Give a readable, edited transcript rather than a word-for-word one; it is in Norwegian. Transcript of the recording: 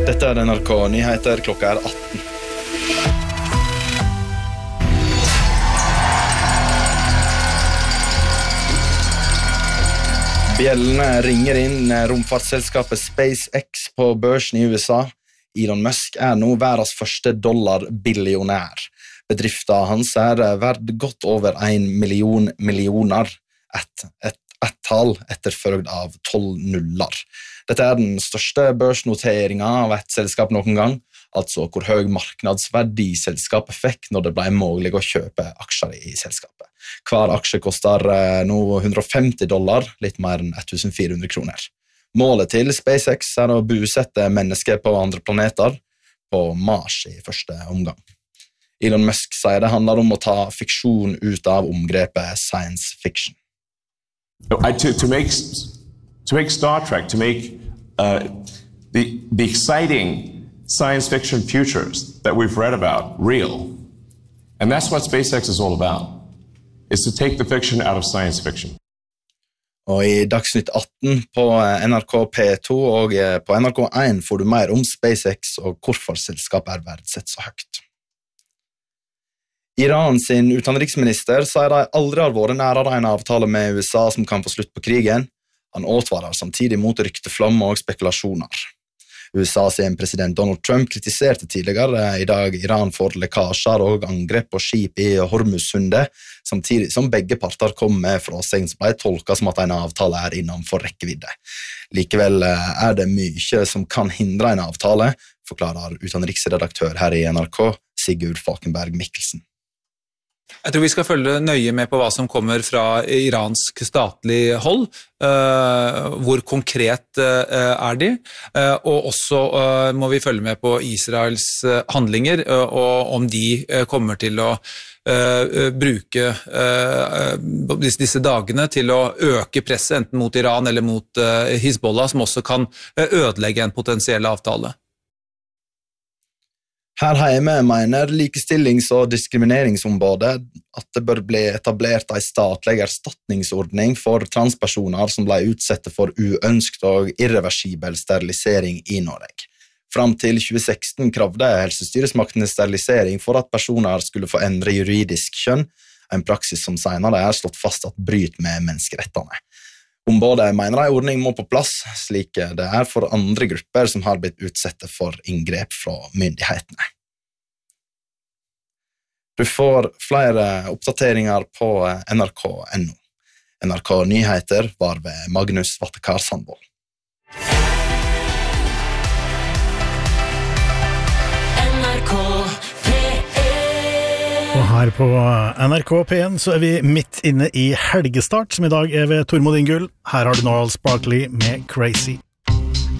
Dette NRK Nyheter, klokka 18. Bjellene ringer inn romfartsselskapet SpaceX på børsen i USA. Elon Musk nå verdens første dollarbillionær. Bedriften hans verd godt over 1 million millioner, et tall etterfølgt av 12 nuller. Dette den største børsnoteringen av et selskap noen gang, altså hvor høy marknadsverdi selskapet fikk når det ble mulig å kjøpe aksjer i selskapet. Hver aksje koster nå $150, litt mer enn 1400 kroner. Målet til SpaceX å bosette mennesker på andre planeter, på Mars i første omgang. Elon Musk sier det handler om å ta fiksjon ut av omgrepet science fiction. To make Star Trek, to make the exciting science fiction futures that we've read about real. And that's what SpaceX is all about, is to take the fiction out of science fiction. Og i Dagsnytt 18 på NRK P2 og på NRK1 får du mer om SpaceX og hvorfor selskapet verdsett så høyt. Iran sin utenriksminister sier de aldri har vært nærere en avtale med USA som kan få slutt på krigen. Han advarer samtidig mot rykteflom og spekulasjoner. USA sin president Donald Trump kritiserte tidligere i dag Iran for lekkasjer og angrep på skip i Hormuzsundet, samtidig som begge parter kom med frasegn som ble tolket som at en avtale innenfor rekkevidde. Likevel det mye som kan hindre en avtale, forklarer utenriksredaktør her i NRK, Sigurd Falkenberg Mikkelsen. Jeg tror vi skal følge nøye med på hva som kommer fra iransk statlig hold, hvor konkret de, og også må vi følge med på Israels handlinger, og om de kommer til å bruke disse dagene til å øke presset enten mot Iran eller mot Hizbollah, som også kan ødelegge en potensiell avtale. Her hjemme mener likestillings- og diskrimineringsombudet at det bør bli etablert en statlig erstatningsordning for transpersoner som ble utsatt for uønsket og irreversibel sterilisering i Norge. Fram til 2016 kravde helsestyresmaktene sterilisering for at personer skulle få endre juridisk kjønn, en praksis som senere slått fast at bryter med menneskerettene. Ombudet mener en ordning må på plass, slik det for andre grupper som har blitt utsatt for inngrep fra myndighetene. Du får flere oppdateringer på NRK.no. NRK Nyheter var ved Magnus Vattekar Sandvold. Og her på NRK P1 så vi midt inne i helgestart, som i dag ved Tormod Ingull. Her har du Noel Sparkley med Crazy.